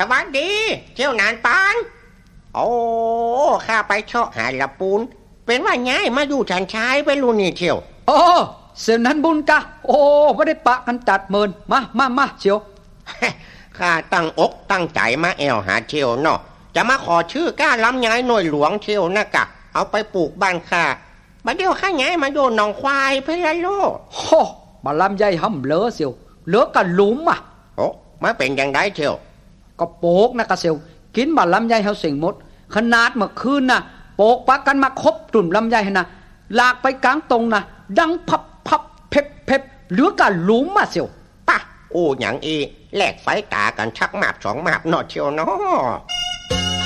วัสดีเที่ยวนานปานโอ้ข้าไปเชาะหาละปูนเป็นว่าง่ายมาอยู่ฉันชายไปรู้นี่เที่ยวโอ้เสียวนั้นบุญกะโอ้ไม่ได้ปะกันจัดเมินมาเชียวข้าตั้งอกตั้งใจมาแอวหาเที่ยวเนาะจะมาขอชื่อก้าล้ำย้ายหน่วยหลวงเที่ยวนะกะเอาไปปลูกบ้านข้าบัดเดียวข้าย้ายมาโยนหนองควายไปละโลโอ้มาลำใหญ่ห่ำเหลือเสียวเหลือกันหลุมอ่ะโอ้มาเป็นยังไงเที่ยวก็โปกนะกะเสียวกินมาลำใหญ่เฮาเสียงหมดขนาดเมื่อคืนน่ะโปกปะกันมาครบตุ่มลำใหญ่นะลากไปกลางตรงนะดังพับเพ็บเหลือกันหลุมมาเสียวป่ะโอ้หยังอีแลกไฟตากันชักมาบสองมาบนอเที่ยวเนาะ